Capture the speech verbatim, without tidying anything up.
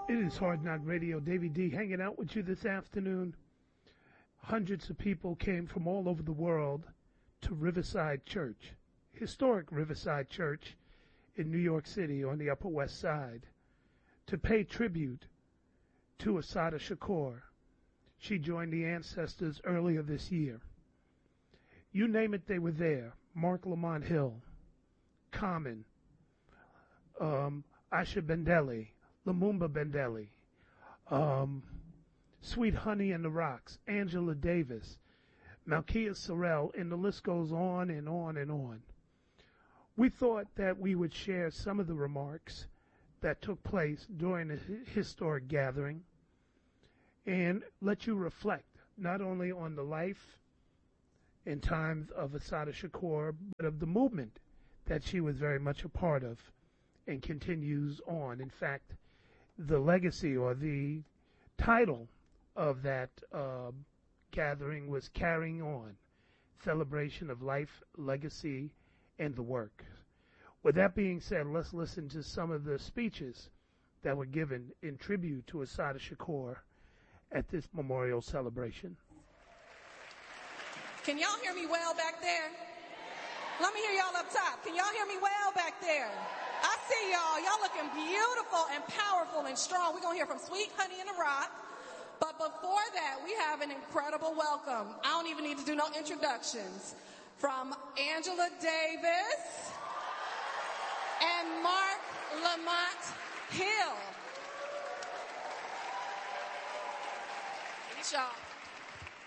It is Hard Knock Radio. Davey D hanging out with you this afternoon. Hundreds of people came from all over the world to Riverside Church, historic Riverside Church in New York City on the Upper West Side, to pay tribute to Assata Shakur. She joined the ancestors earlier this year. You name it, they were there. Mark Lamont Hill, Common, um, Asha Bendelli, Lumumba Bendelli, um, Sweet Honey and the Rocks, Angela Davis, Malkia Sorrell, and the list goes on and on and on. We thought that we would share some of the remarks that took place during the historic gathering and let you reflect not only on the life and times of Assata Shakur, but of the movement that she was very much a part of and continues on. In fact, the legacy or the title of that uh, gathering was Carrying On, Celebration of Life, Legacy, and the Work. With that being said, let's listen to some of the speeches that were given in tribute to Assata Shakur at this memorial celebration. Can y'all hear me well back there? Let me hear y'all up top. Can y'all hear me well back there? I see y'all. Y'all looking beautiful and powerful and strong. We're going to hear from Sweet Honey and the Rock. But before that, we have an incredible welcome. I don't even need to do no introductions. From Angela Davis and Mark Lamont Hill. Peace, y'all.